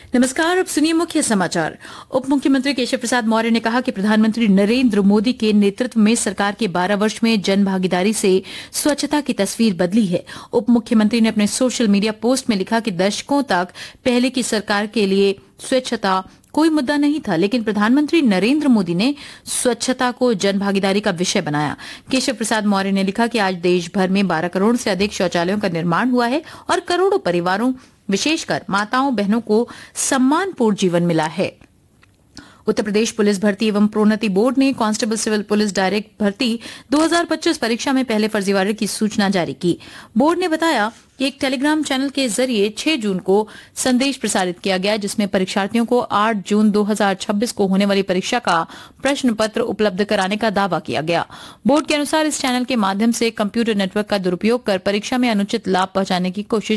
नमस्कार। अब सुनिए मुख्य समाचार। उप मुख्यमंत्री केशव प्रसाद मौर्य ने कहा कि प्रधानमंत्री नरेंद्र मोदी के नेतृत्व में सरकार के 12 वर्ष में जन भागीदारी से स्वच्छता की तस्वीर बदली है। उप मुख्यमंत्री ने अपने सोशल मीडिया पोस्ट में लिखा कि दशकों तक पहले की सरकार के लिए स्वच्छता कोई मुद्दा नहीं था, लेकिन प्रधानमंत्री नरेंद्र मोदी ने स्वच्छता को जन भागीदारी का विषय बनाया। केशव प्रसाद मौर्य ने लिखा कि आज देश भर में 12 करोड़ से अधिक शौचालयों का निर्माण हुआ है और करोड़ों परिवारों, विशेषकर माताओं बहनों को सम्मानपूर्ण जीवन मिला है। उत्तर प्रदेश पुलिस भर्ती एवं प्रोन्नति बोर्ड ने कांस्टेबल सिविल पुलिस डायरेक्ट भर्ती 2025 परीक्षा में पहले फर्जीवाड़े की सूचना जारी की। बोर्ड ने बताया कि एक टेलीग्राम चैनल के जरिए 6 जून को संदेश प्रसारित किया गया, जिसमें परीक्षार्थियों को 8 जून 2026 को होने वाली परीक्षा का प्रश्न पत्र उपलब्ध कराने का दावा किया गया। बोर्ड के अनुसार इस चैनल के माध्यम से कंप्यूटर नेटवर्क का दुरुपयोग कर परीक्षा में अनुचित लाभ पहुंचाने की कोशिश